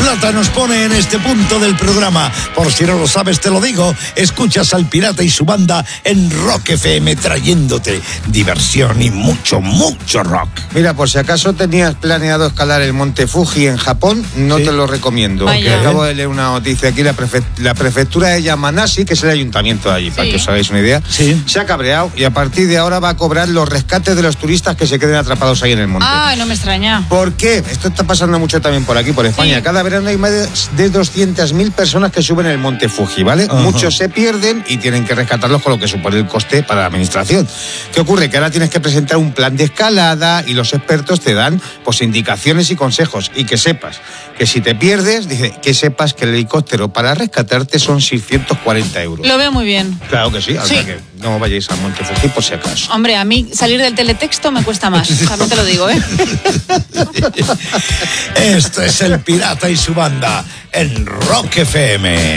Plata nos pone en este punto del programa. Por si no lo sabes, te lo digo, escuchas al Pirata y su banda en Rock FM, trayéndote diversión y mucho, mucho rock. Mira, por si acaso tenías planeado escalar el Monte Fuji en Japón, no te lo recomiendo. Porque acabo de leer una noticia aquí, la prefectura de Yamanashi, que es el ayuntamiento de allí, para que os hagáis una idea, se ha cabreado y a partir de ahora va a cobrar los rescates de los turistas que se queden atrapados ahí en el monte. Ah, no me extraña. ¿Por qué? Esto está pasando mucho también por aquí, por España. Cada verano hay más de 200.000 personas que suben el Monte Fuji, ¿vale? Ajá. Muchos se pierden y tienen que rescatarlos con lo que supone el coste para la administración. ¿Qué ocurre? Que ahora tienes que presentar un plan de escalada y los expertos te dan pues indicaciones y consejos. Y que sepas que si te pierdes, que sepas que el helicóptero para rescatarte son 640 euros. Lo veo muy bien. Claro que sí, o sea que no vayáis al Monte Fuji por si acaso. Hombre, a mí salir del teletexto me cuesta más, también te lo digo, ¿eh? Esto es el Pirata y su banda en Rock FM.